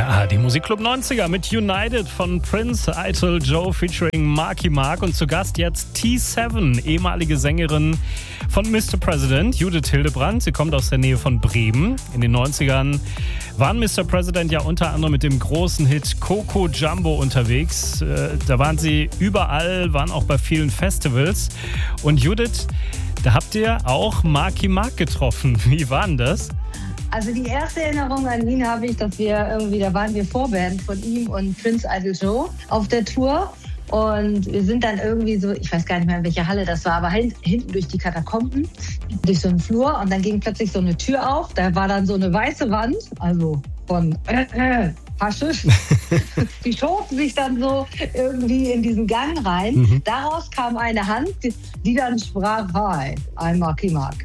Der ARD Musikclub 90er mit United von Prince, Idol Joe featuring Marky Mark und zu Gast jetzt T7, ehemalige Sängerin von Mr. President, Judith Hildebrandt. Sie kommt aus der Nähe von Bremen. In den 90ern waren Mr. President ja unter anderem mit dem großen Hit Coco Jumbo unterwegs. Da waren sie überall, waren auch bei vielen Festivals. Und Judith, da habt ihr auch Marky Mark getroffen. Wie war denn das? Also die erste Erinnerung an ihn habe ich, dass da waren wir Vorband von ihm und Prince Idol Joe auf der Tour. Und wir sind dann irgendwie so, ich weiß gar nicht mehr, in welcher Halle das war, aber hinten durch die Katakomben, durch so einen Flur. Und dann ging plötzlich so eine Tür auf. Da war dann so eine weiße Wand, also von Haschisch. Die schoben sich dann so irgendwie in diesen Gang rein. Daraus kam eine Hand, die dann sprach, hi, I'm Marky Mark.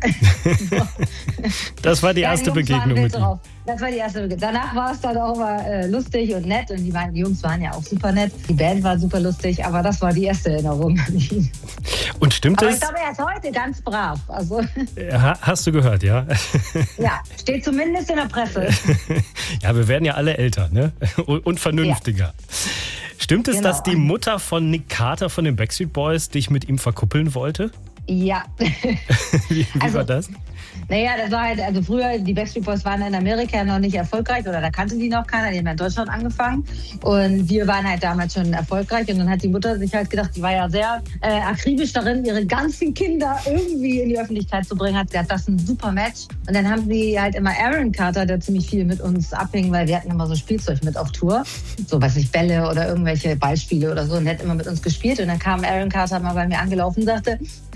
Das war die erste Begegnung mit ihm. Das war die erste Begegnung. Danach war es dann auch mal lustig und nett. Und die Jungs waren ja auch super nett. Die Band war super lustig, aber das war die erste Erinnerung an ihn. Und stimmt aber es? Ich glaube, er ist heute ganz brav. Also, hast du gehört, ja? Ja, steht zumindest in der Presse. Ja, wir werden ja alle älter, ne? Und vernünftiger. Ja. Stimmt es, dass die Mutter von Nick Carter von den Backstreet Boys dich mit ihm verkuppeln wollte? Ja. Wie war das? Naja, das war halt, also früher, die Backstreet Boys waren in Amerika noch nicht erfolgreich oder da kannte die noch keiner, die haben in Deutschland angefangen und wir waren halt damals schon erfolgreich und dann hat die Mutter sich halt gedacht, die war ja sehr akribisch darin, ihre ganzen Kinder irgendwie in die Öffentlichkeit zu bringen, hat gesagt, das ist ein super Match und dann haben sie halt immer Aaron Carter, der ziemlich viel mit uns abhing, weil wir hatten immer so Spielzeug mit auf Tour, so weiß ich, Bälle oder irgendwelche Ballspiele oder so und der hat immer mit uns gespielt und dann kam Aaron Carter mal bei mir angelaufen und sagte,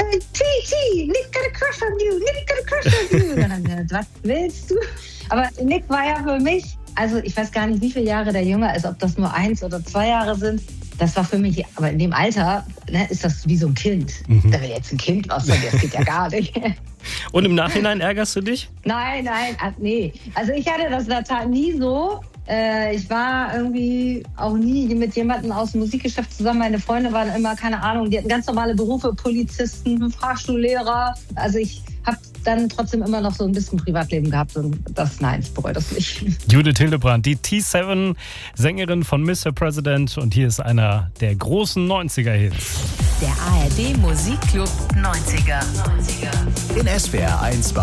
T, Nick got a crush on you, Nick got a crush on you. Und dann haben wir gesagt, was willst du? Aber Nick war ja für mich, also ich weiß gar nicht, wie viele Jahre der jünger ist, ob das nur 1 oder 2 Jahre sind. Das war für mich, aber in dem Alter ist das wie so ein Kind. Da will jetzt ein Kind was von dir, das geht ja gar nicht. Und im Nachhinein ärgerst du dich? Nein, nee. Also ich hatte das nie so. Ich war irgendwie auch nie mit jemandem aus dem Musikgeschäft zusammen. Meine Freunde waren immer, keine Ahnung, die hatten ganz normale Berufe, Polizisten, Fahrschullehrer. Also ich habe dann trotzdem immer noch so ein bisschen Privatleben gehabt und ich bereue das nicht. Judith Hildebrandt, die T7, Sängerin von Mr. President und hier ist einer der großen 90er-Hits. Der ARD Musikclub 90er. In SWR 1